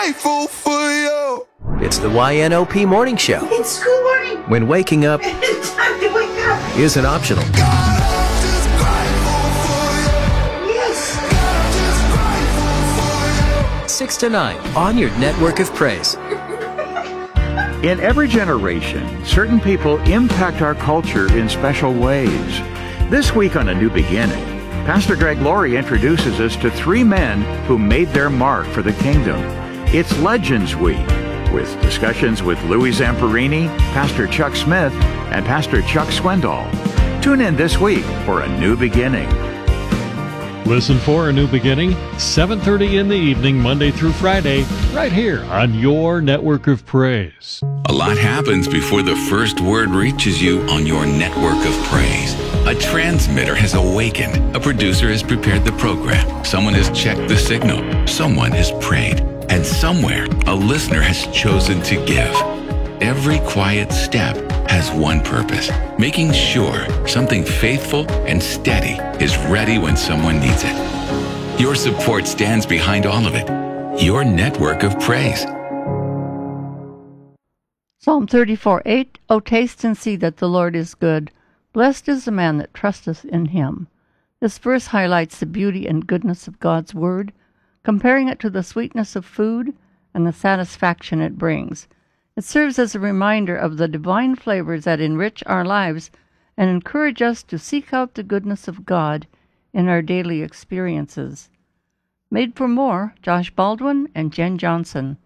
Grateful for you. It's the YNOP Morning Show. It's school morning. When waking up It's time to wake up. isn't optional. God, I'm just grateful for you. Yes. God, I'm just grateful for you. 6 to 9 on your network of praise. In every generation, certain people impact our culture in special ways. This week on A New Beginning, Pastor Greg Laurie introduces us to three men who made their mark for the kingdom. It's Legends Week, with discussions with Louis Zamperini, Pastor Chuck Smith, and Pastor Chuck Swindoll. Tune in this week for A New Beginning. Listen for A New Beginning, 7:30 in the evening, Monday through Friday, right here on your network of praise. A lot happens before the first word reaches you on your network of praise. A transmitter has awakened. A producer has prepared the program. Someone has checked the signal. Someone has prayed. And somewhere, a listener has chosen to give. Every quiet step has one purpose, making sure something faithful and steady is ready when someone needs it. Your support stands behind all of it. Your network of praise. Psalm 34:8, O taste and see that the Lord is good. Blessed is the man that trusteth in him. This verse highlights the beauty and goodness of God's word, comparing it to the sweetness of food and the satisfaction it brings. It serves as a reminder of the divine flavors that enrich our lives and encourage us to seek out the goodness of God in our daily experiences. Made for More, Josh Baldwin and Jen Johnson.